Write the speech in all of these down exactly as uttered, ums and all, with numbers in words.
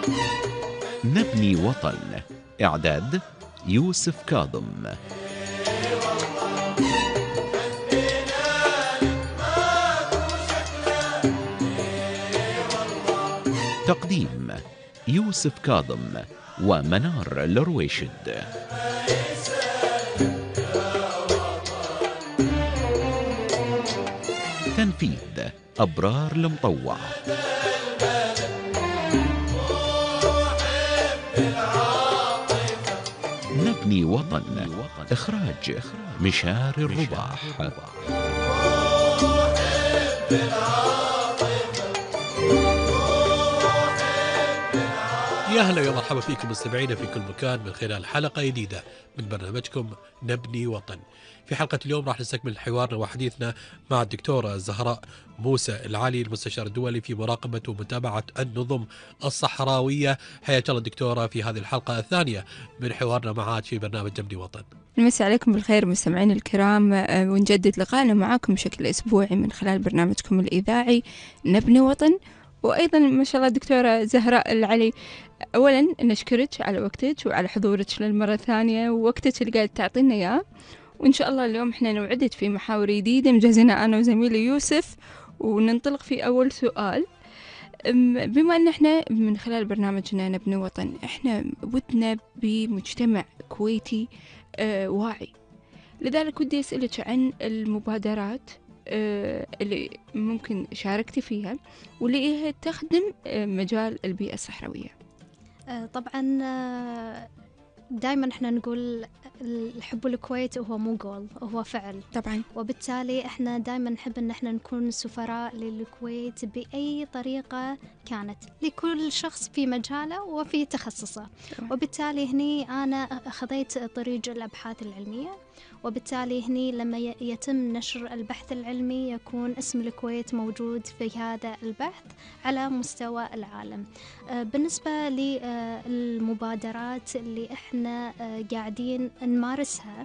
نبني وطن. إعداد يوسف كاظم. تقديم يوسف كاظم ومنار لرويشد. تنفيذ أبرار المطوع. نبني وطن. إخراج مشار الرباح. يا هلا ويا مرحبا فيكم مستمعينا في كل مكان من خلال حلقة جديدة من برنامجكم نبني وطن. في حلقة اليوم راح نستكمل حوارنا وحديثنا مع الدكتورة زهراء موسى العالي، المستشار الدولي في مراقبة ومتابعة النظم الصحراوية. حياك الله دكتورة في هذه الحلقة الثانية من حوارنا معاك في برنامج نبني وطن. نمسي عليكم بالخير مستمعين الكرام، ونجدد لقائنا معاكم بشكل أسبوعي من خلال برنامجكم الإذاعي نبني وطن. وأيضا ما شاء الله دكتورة زهراء العلي، أولا نشكرك على وقتك وعلى حضورك للمرة الثانية ووقتك اللي قاعد تعطينا إياه، وإن شاء الله اليوم إحنا نوعدك في محاور جديدة مجهزينها أنا وزميلي يوسف، وننطلق في أول سؤال. بما أن إحنا من خلال برنامجنا نبني وطن إحنا ودنا بمجتمع كويتي آه واعي، لذلك ودي أسألك عن المبادرات آه اللي ممكن شاركتي فيها واللي هي تخدم آه مجال البيئة الصحراوية. آه طبعا آه دائما احنا نقول الحب الكويت هو مو قول، هو فعل طبعا، وبالتالي احنا دائما نحب ان احنا نكون سفراء للكويت بأي طريقة كانت لكل شخص في مجاله وفي تخصصه. وبالتالي هني انا خذيت طريق الابحاث العلمية، وبالتالي هني لما يتم نشر البحث العلمي يكون اسم الكويت موجود في هذا البحث على مستوى العالم. بالنسبة للمبادرات اللي احنا قاعدين نمارسها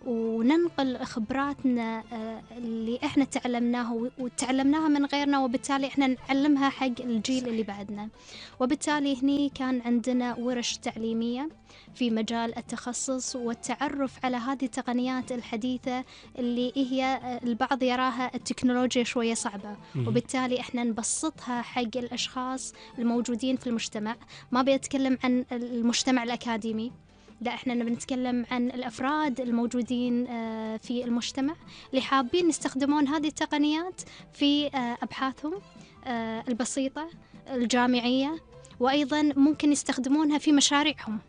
وننقل خبراتنا اللي احنا تعلمناها وتعلمناها من غيرنا، وبالتالي احنا نعلمها حق الجيل اللي بعدنا. وبالتالي هني كان عندنا ورش تعليمية في مجال التخصص والتعرف على هذه التقنيات الحديثة اللي هي البعض يراها التكنولوجيا شوية صعبة، وبالتالي احنا نبسطها حق الأشخاص الموجودين في المجتمع. ما بيتكلم عن المجتمع الأكاديمي، لا احنا بنتكلم عن الأفراد الموجودين في المجتمع اللي حابين يستخدمون هذه التقنيات في أبحاثهم البسيطة الجامعية، وأيضا ممكن يستخدمونها في مشاريعهم.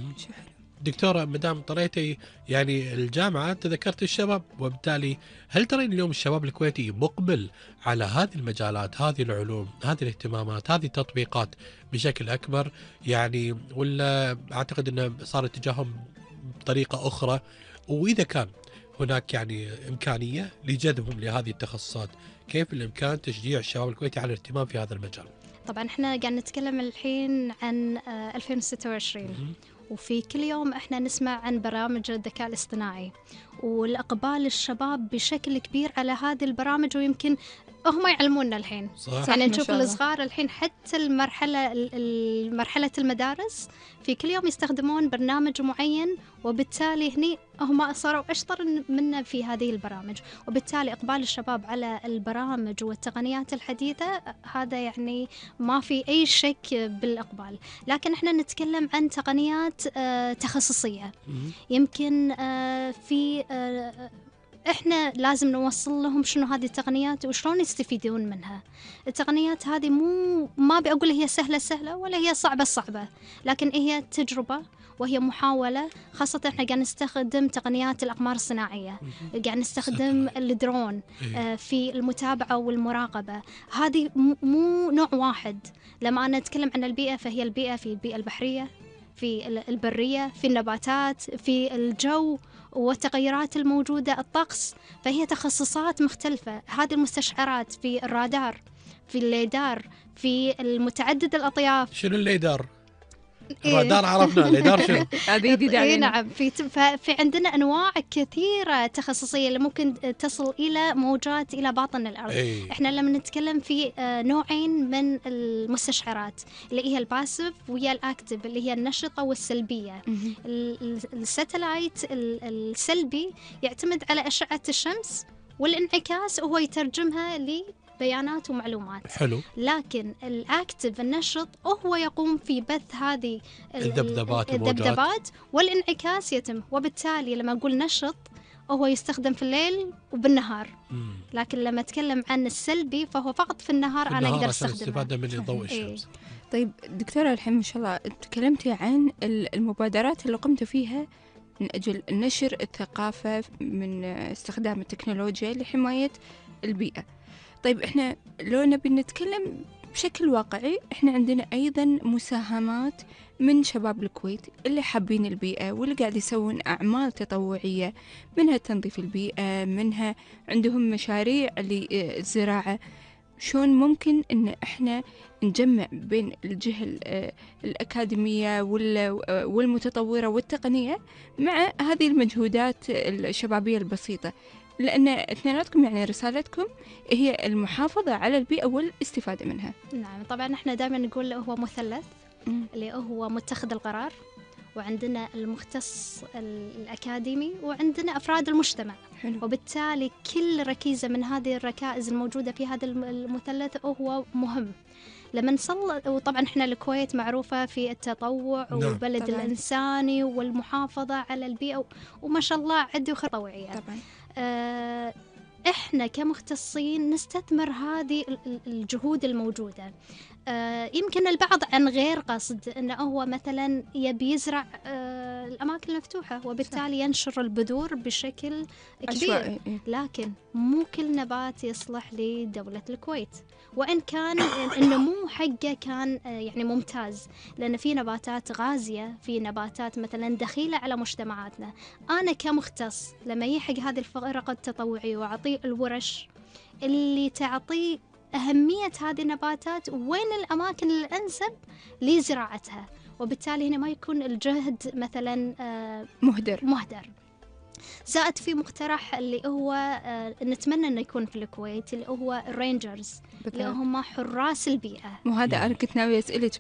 دكتورة مدام طريتي يعني الجامعة تذكرت الشباب، وبالتالي هل ترين اليوم الشباب الكويتي مقبل على هذه المجالات، هذه العلوم، هذه الاهتمامات، هذه التطبيقات بشكل أكبر يعني، ولا أعتقد أنه صار اتجاههم بطريقة أخرى؟ وإذا كان هناك يعني إمكانية لجذبهم لهذه التخصصات، كيف الإمكان تشجيع الشباب الكويتي على الاهتمام في هذا المجال؟ طبعا احنا قاعد نتكلم الحين عن ألفين وستة وعشرين، وفي كل يوم احنا نسمع عن برامج الذكاء الاصطناعي والإقبال الشباب بشكل كبير على هذه البرامج، ويمكن هم يعلموننا الحين. صح. يعني نشوف الصغار الحين حتى المرحلة مرحلة المدارس في كل يوم يستخدمون برنامج معين، وبالتالي هني هم صاروا أشطر منا في هذه البرامج. وبالتالي إقبال الشباب على البرامج والتقنيات الحديثة هذا يعني ما في أي شك بالإقبال. لكن إحنا نتكلم عن تقنيات آه تخصصية، يمكن آه في آه إحنا لازم نوصل لهم شنو هذه التقنيات وشلون يستفيدون منها. التقنيات هذه مو ما بأقول هي سهلة سهلة ولا هي صعبة صعبة، لكن هي تجربة وهي محاولة. خاصة إحنا قاعد نستخدم تقنيات الأقمار الصناعية، قاعد نستخدم الدرون في المتابعة والمراقبة. هذه مو نوع واحد. لما أنا أتكلم عن البيئة فهي البيئة في البيئة البحرية، في البرية، في النباتات، في الجو والتغيرات الموجودة، الطقس، فهي تخصصات مختلفة. هذه المستشعرات في الرادار، في الليدار، في المتعدد الأطياف. شنو الليدار؟ إيه. الرادار عرفنا، الإدار شنو؟ هذه جديدة إيه علينا. نعم، في في عندنا أنواع كثيرة تخصصية اللي ممكن تصل إلى موجات إلى باطن الأرض. إيه. إحنا لما نتكلم في آه، نوعين من المستشعرات اللي هي الباسيف وهي الأكتيف اللي هي النشطة والسلبية. مهم. ال- ال- الساتلايت ال- السلبي يعتمد على أشعة الشمس والانعكاس وهو يترجمها لبيانات ومعلومات. حلو. لكن الأكتيف النشط هو يقوم في بث هذه ال- الذبذبات والموجات. الذبذبات والانعكاس يتم، وبالتالي لما أقول نشط هو يستخدم في الليل وبالنهار، مم. لكن لما أتكلم عن السلبي فهو فقط في النهار في أنا النهار أقدر عشان أستخدمه. الاستفادة من ضوء إيه. الشمس. طيب دكتورة، الحين ما شاء الله تكلمتي عن ال- المبادرات اللي قمتوا فيها من أجل نشر الثقافة من استخدام التكنولوجيا لحماية البيئة. طيب إحنا لو نبي نتكلم بشكل واقعي، إحنا عندنا أيضا مساهمات من شباب الكويت اللي حابين البيئة واللي قاعد يسوون أعمال تطوعية، منها تنظيف البيئة، منها عندهم مشاريع للزراعة. شون ممكن إن إحنا نجمع بين الجهة ال- الأكاديمية وال- والمتطورة والتقنية مع هذه المجهودات الشبابية البسيطة؟ لأن اثنيناتكم يعني رسالتكم هي المحافظة على البيئة والاستفادة منها. نعم، طبعا احنا دائما نقول هو مثلث مم. اللي هو متخذ القرار، وعندنا المختص الأكاديمي، وعندنا أفراد المجتمع. حلو. وبالتالي كل ركيزة من هذه الركائز الموجودة في هذا الم- المثلث هو مهم. لما نصل، وطبعا احنا الكويت معروفة في التطوع نعم. والبلد طبعاً. الإنساني والمحافظة على البيئة، وما شاء الله عدة خطوة طوعية. طبعا. آه، احنا كمختصين نستثمر هذه ال- ال- الجهود الموجودة. آه، يمكن البعض عن غير قصد انه هو مثلا يبي يزرع آه، الاماكن المفتوحة وبالتالي ينشر البذور بشكل كبير، عشوائي. إيه. لكن مو كل نبات يصلح لدولة الكويت، وإن كان النمو حقه كان آه، يعني ممتاز، لأن في نباتات غازية، في نباتات مثلا دخيلة على مجتمعاتنا. أنا كمختص لما يحق هذه الفرق التطوعية وأعطيه الورش اللي تعطيه أهمية هذه النباتات وين الأماكن الأنسب لزراعتها، وبالتالي هنا ما يكون الجهد مثلا آه، مهدر. مهدر. زائد في مقترح اللي هو آه، نتمنى انه يكون في الكويت، اللي هو الرينجرز اللي بالضبط. هم حراس البيئة. وهذا أنا كنت ناوية أسألك